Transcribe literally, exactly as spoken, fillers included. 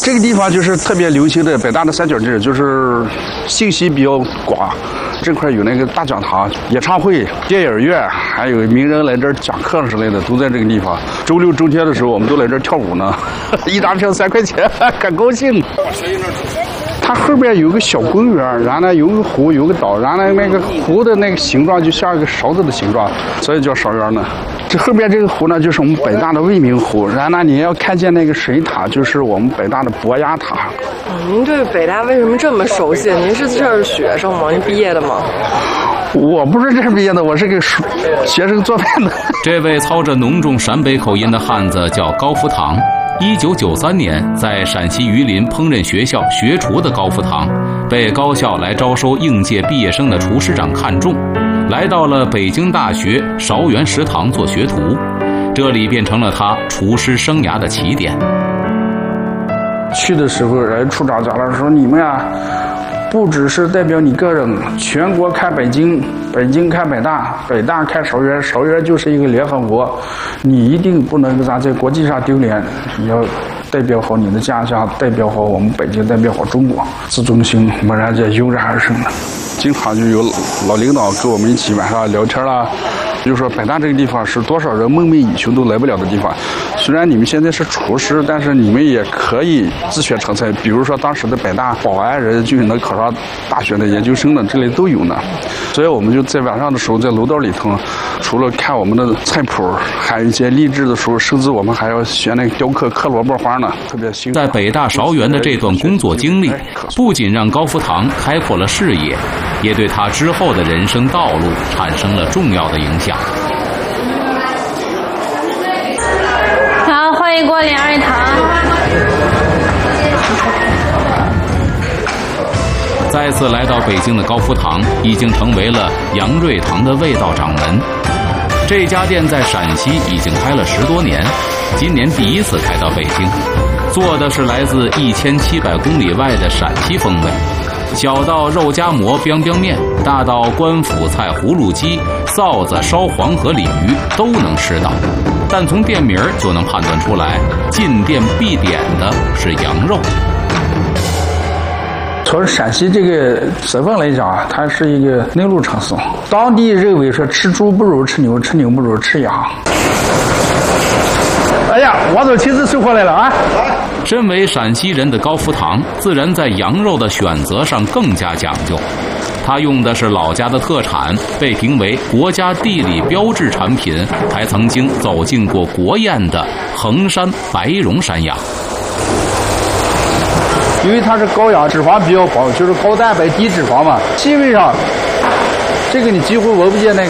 这个地方就是特别流行的北大的三角地，就是信息比较广。这块有那个大讲堂、演唱会、电影院，还有名人来这儿讲课之类的，都在这个地方。周六周天的时候，我们都来这儿跳舞呢，一张票三块钱，很高兴。它后边有个小公园，然后呢有个湖，有个岛，然后呢那个湖的那个形状就像一个勺子的形状，所以叫勺园呢。这后边这个湖呢，就是我们北大的未名湖。然后呢，你要看见那个水塔，就是我们北大的博雅塔。 您对北大为什么这么熟悉？您是这儿学生吗？您毕业的吗？ 我不是这儿毕业的，我是给学生做饭的。 这位操着浓重陕北口音的汉子叫高福堂。一九九三年，在陕西榆林烹饪学校学厨的高福堂，被高校来招收应届毕业生的厨师长看中，来到了北京大学韶园食堂做学徒，这里变成了他厨师生涯的起点。 去的时候，人处长讲了说：“你们啊，不只是代表你个人，全国看北京，北京看北大，北大看韶园，韶园就是一个联合国，你一定不能给咱在国际上丢脸，你要代表好你的家乡，代表好我们北京，代表好中国，自尊心蓦然间油然而生了。经常就有老领导跟我们一起晚上聊天啦。”就是说，北大这个地方是多少人梦寐以求都来不了的地方。虽然你们现在是厨师，但是你们也可以自学成才。比如说，当时的北大保安人就能考上大学的研究生的，这类都有呢。所以我们就在晚上的时候，在楼道里头，除了看我们的菜谱，还有一些励志的时候，甚至我们还要学那个雕刻刻萝卜花呢，特别辛苦。 在北大韶园的这段工作经历，不仅让高福堂开阔了视野，也对他之后的人生道路产生了重要的影响。 好，欢迎光临二堂。 再次来到北京的高福堂，已经成为了杨瑞堂的味道掌门。这家店在陕西已经开了十多年，今年第一次开到北京，做的是来自一千七百公里外的陕西风味。小到肉夹馍、biang biang面，大到官府菜、葫芦鸡、臊子、烧黄河鲤鱼都能吃到。但从店名就能判断出来，进店必点的是羊肉。 从陕西这个省份来讲，它是一个内陆城市，当地认为说吃猪不如吃牛，吃牛不如吃羊。哎呀，王总亲自送货来了啊！ 身为陕西人的高福堂，自然在羊肉的选择上更加讲究。他用的是老家的特产，被评为国家地理标志产品，还曾经走进过国宴的衡山白绒山羊。 因为它是羔羊，脂肪比较高，就是高蛋白低脂肪嘛，气味上，这个你几乎闻不见那个